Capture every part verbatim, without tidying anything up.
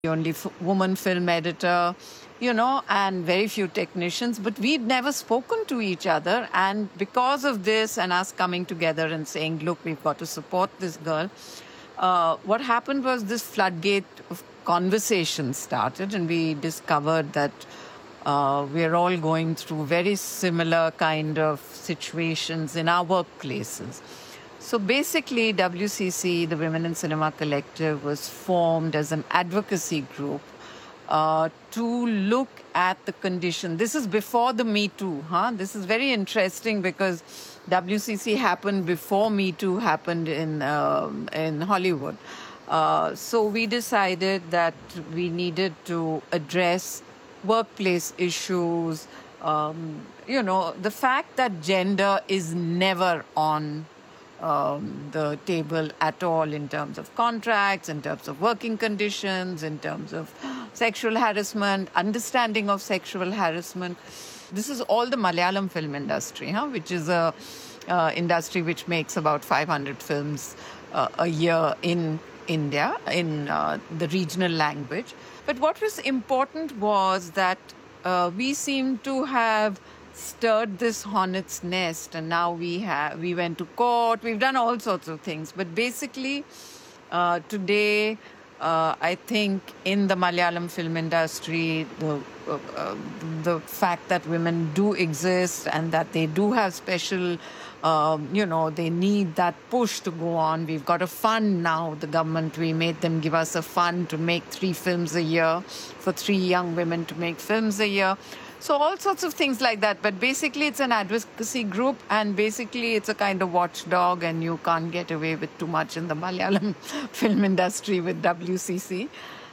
the only f- woman film editor, you know, and very few technicians, but we'd never spoken to each other. And because of this and us coming together and saying, look, we've got to support this girl, uh, what happened was this floodgate of conversation started, and we discovered that uh, we're all going through very similar kind of situations in our workplaces. So basically, W C C, the Women in Cinema Collective, was formed as an advocacy group uh, to look at the condition. This is before the Me Too. Huh? This is very interesting because W C C happened before Me Too happened in, um, in Hollywood. Uh, so we decided that we needed to address workplace issues, um, you know, the fact that gender is never on Um, the table at all in terms of contracts, in terms of working conditions, in terms of sexual harassment, understanding of sexual harassment. This is all the Malayalam film industry, huh? which is a uh, industry which makes about five hundred films uh, a year in India, in uh, the regional language. But what was important was that uh, we seem to have stirred this hornet's nest, and now we have we went to court, we've done all sorts of things, but basically uh, today uh, I think in the Malayalam film industry the uh, uh, the fact that women do exist and that they do have special um, you know they need that push to go on. We've got a fund now, the government, we made them give us a fund to make three films a year for three young women to make films a year. So all sorts of things like that. But basically, it's an advocacy group, and basically it's a kind of watchdog, and you can't get away with too much in the Malayalam film industry with W C C.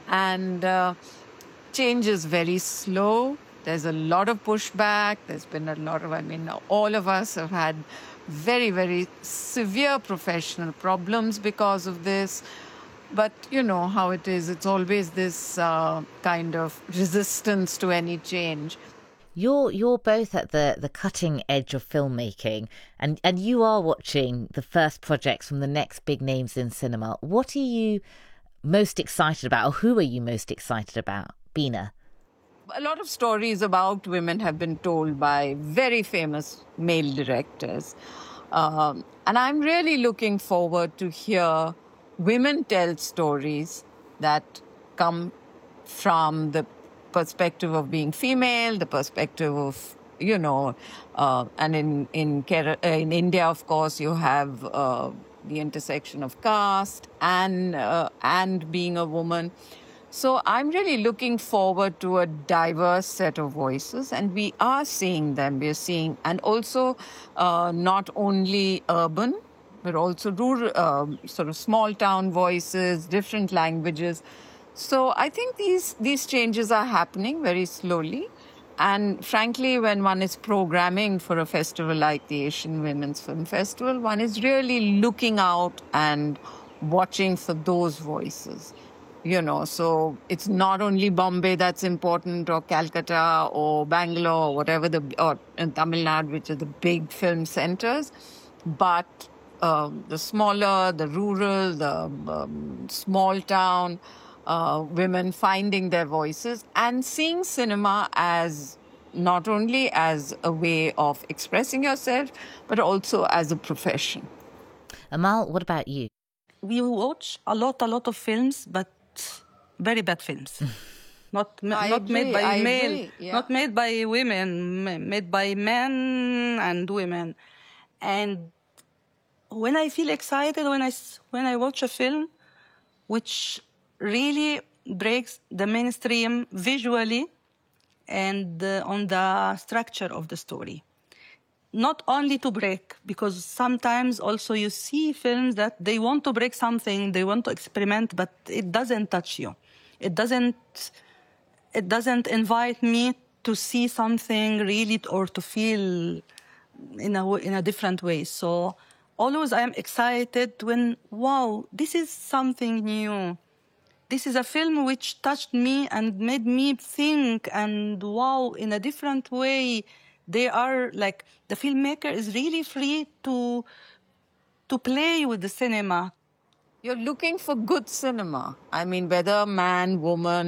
And uh, change is very slow. There's a lot of pushback. There's been a lot of, I mean, all of us have had very, very severe professional problems because of this. But you know how it is. It's always this uh, kind of resistance to any change. You're you're both at the, the cutting edge of filmmaking, and, and you are watching the first projects from the next big names in cinema. What are you most excited about, or who are you most excited about, Beena? A lot of stories about women have been told by very famous male directors. Um, and I'm really looking forward to hear women tell stories that come from the perspective of being female, the perspective of, you know, uh, and in in, in India, of course, you have uh, the intersection of caste and uh, and being a woman. So I'm really looking forward to a diverse set of voices, and we are seeing them. We're seeing, and also uh, not only urban, but also rural, uh, sort of small town voices, different languages. So I think these these changes are happening very slowly. And frankly, when one is programming for a festival like the Asian Women's Film Festival, one is really looking out and watching for those voices. You know, so it's not only Bombay that's important, or Calcutta, or Bangalore, or whatever, the or in Tamil Nadu, which are the big film centers, but um, the smaller, the rural, the um, small town uh, women finding their voices and seeing cinema as not only as a way of expressing yourself, but also as a profession. Amal, what about you? We watch a lot, a lot of films, but very bad films. Not I not agree, made by I male, agree, yeah. not made by women, ma- made by men and women. And when I feel excited, when I s- when I watch a film, which really breaks the mainstream visually and uh, on the structure of the story. Not only to break, because sometimes also you see films that they want to break something, they want to experiment, but it doesn't touch you. It doesn't, it doesn't invite me to see something really or to feel in a, in a different way. So always I am excited when, wow, this is something new. This is a film which touched me and made me think, and wow, in a different way. They are like, the filmmaker is really free to to play with the cinema. You're looking for good cinema. I mean, whether man, woman,